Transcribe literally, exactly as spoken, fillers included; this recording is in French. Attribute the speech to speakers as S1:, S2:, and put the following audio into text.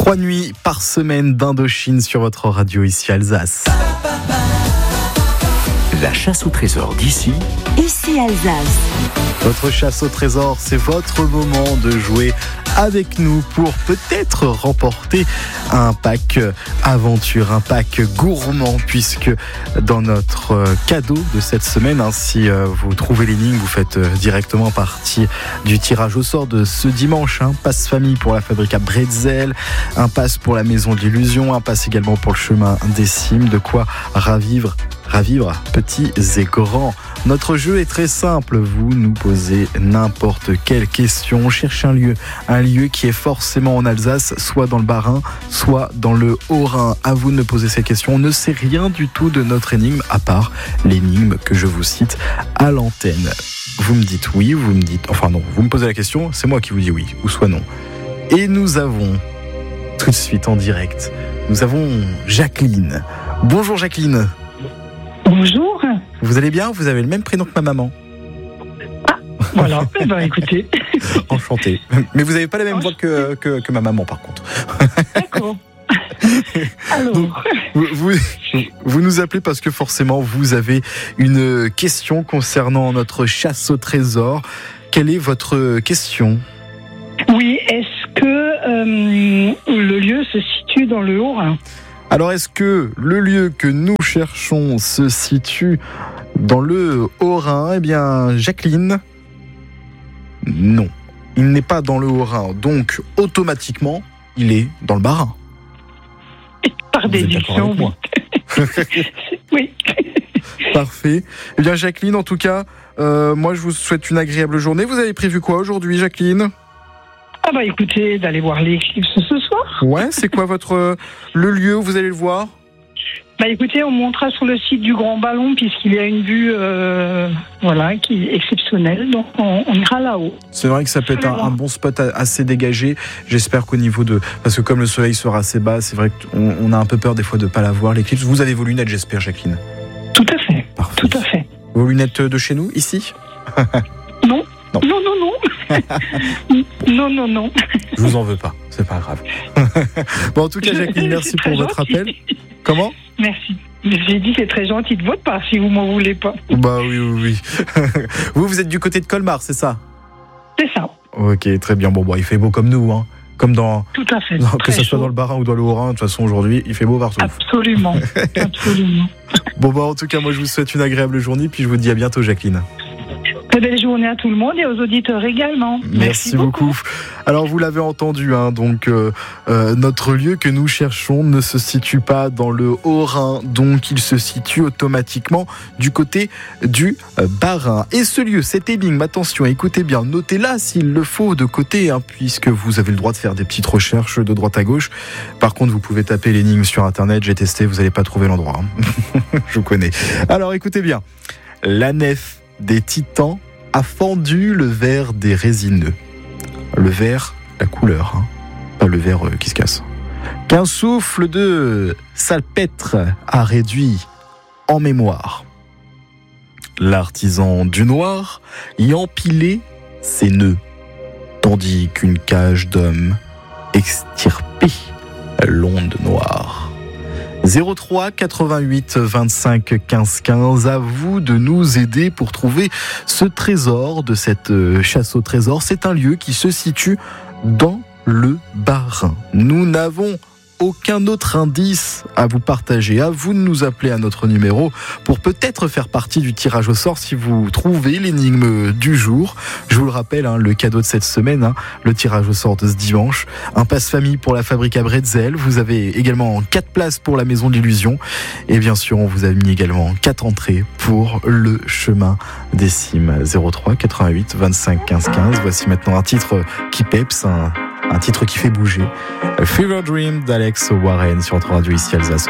S1: Trois nuits par semaine d'Indochine sur votre radio ici Alsace.
S2: La chasse au trésor d'ici,
S3: ici Alsace.
S1: Votre chasse au trésor, c'est votre moment de jouer avec nous pour peut-être remporter un pack aventure, un pack gourmand, puisque dans notre cadeau de cette semaine, hein, si vous trouvez l'énigme, vous faites directement partie du tirage au sort de ce dimanche. Un passe famille pour la Fabrica Bretzel, un passe pour la Maison de l'Illusion, un passe également pour le chemin des cimes, de quoi ravivre Ravivre petits et grands. Notre jeu est très simple. Vous nous posez n'importe quelle question. Cherchez un lieu, un lieu qui est forcément en Alsace, soit dans le Bas-Rhin, soit dans le Haut-Rhin. À vous de me poser ces questions. On ne sait rien du tout de notre énigme, à part l'énigme que je vous cite à l'antenne. Vous me dites oui, vous me dites... Enfin non, vous me posez la question, c'est moi qui vous dis oui, ou soit non. Et nous avons, tout de suite en direct, nous avons Jacqueline. Bonjour Jacqueline.
S4: Bonjour.
S1: Vous allez bien ? Vous avez le même prénom que ma maman.
S4: Ah, voilà. Eh ben, écoutez.
S1: Enchanté. Mais vous n'avez pas la même voix que, que, que ma maman, par contre.
S4: D'accord. Alors. Donc,
S1: vous, vous, vous nous appelez parce que forcément, vous avez une question concernant notre chasse au trésor. Quelle est votre question ?
S4: Oui, est-ce que euh, le lieu se situe dans le Haut-Rhin ?
S1: Alors, est-ce que le lieu que nous cherchons se situe dans le Haut-Rhin ? Eh bien, Jacqueline, non. Il n'est pas dans le Haut-Rhin, donc automatiquement, il est dans le Bas-Rhin.
S4: Par déduction, oui. Oui.
S1: Parfait. Eh bien, Jacqueline, en tout cas, euh, moi, je vous souhaite une agréable journée. Vous avez prévu quoi aujourd'hui, Jacqueline ?
S4: Ah bah écoutez, d'aller voir l'éclipse ce soir.
S1: Ouais, c'est quoi votre le lieu où vous allez le voir ?
S4: Bah écoutez, on montera sur le site du Grand Ballon puisqu'il y a une vue euh, voilà, qui est exceptionnelle, donc on, on ira là-haut.
S1: C'est vrai que ça peut être un, un bon spot assez dégagé. J'espère qu'au niveau de... Parce que comme le soleil sera assez bas, c'est vrai qu'on on a un peu peur des fois de ne pas la voir, l'éclipse. Vous avez vos lunettes, j'espère, Jacqueline ?
S4: Tout à fait.
S1: Parfait.
S4: Tout à fait.
S1: Vos lunettes de chez nous, ici ?
S4: Non. Non, non, non, non. non, non, non.
S1: Je vous en veux pas, c'est pas grave. Bon, en tout cas, Jacqueline, merci pour votre
S4: gentil.
S1: appel. Comment ?
S4: Merci. J'ai dit c'est très gentil de votre part si vous m'en voulez pas.
S1: Bah oui, oui, oui. Vous, vous êtes du côté de Colmar, c'est ça ?
S4: C'est ça.
S1: Ok, très bien. Bon, bon, il fait beau comme nous, hein. Comme dans...
S4: Tout à fait.
S1: Non, que ce soit
S4: chaud.
S1: dans le Bas-Rhin ou dans le Haut-Rhin, de toute façon, aujourd'hui, il fait beau partout.
S4: Absolument. Absolument.
S1: Bon, bah, en tout cas, moi, je vous souhaite une agréable journée, puis je vous dis à bientôt, Jacqueline.
S4: Très belle journée à tout le monde et aux auditeurs également.
S1: Merci,
S4: Merci
S1: beaucoup. beaucoup. Alors vous l'avez entendu, hein, donc euh, euh, notre lieu que nous cherchons ne se situe pas dans le Haut-Rhin, donc il se situe automatiquement du côté du euh, Bas-Rhin. Et ce lieu, cette énigme, attention, écoutez bien, notez-la s'il le faut de côté, hein, puisque vous avez le droit de faire des petites recherches de droite à gauche. Par contre, vous pouvez taper l'énigme sur Internet, j'ai testé, vous n'allez pas trouver l'endroit. Hein. Je vous connais. Alors écoutez bien, la nef des titans a fendu le verre des résineux. Le verre, la couleur, hein, pas le verre euh, qui se casse. Qu'un souffle de salpêtre a réduit en mémoire. L'artisan du noir y empilait ses nœuds, tandis qu'une cage d'hommes extirpait l'onde noire. zéro trois quatre-vingt-huit vingt-cinq quinze quinze, à vous de nous aider pour trouver ce trésor de cette chasse au trésor. C'est un lieu qui se situe dans le Bas-Rhin. Nous n'avons aucun autre indice à vous partager. À vous de nous appeler à notre numéro pour peut-être faire partie du tirage au sort si vous trouvez l'énigme du jour. Je vous le rappelle, hein, le cadeau de cette semaine, hein, le tirage au sort de ce dimanche. Un passe-famille pour la Fabrica Bretzel. Vous avez également quatre places pour la Maison de l'Illusion. Et bien sûr, on vous a mis également quatre entrées pour le chemin des cimes. zéro trois quatre-vingt-huit vingt-cinq quinze quinze. Voici maintenant un titre qui peps, un Un titre qui fait bouger. Fever Dream d'Alex Warren sur notre radio ici Alsace.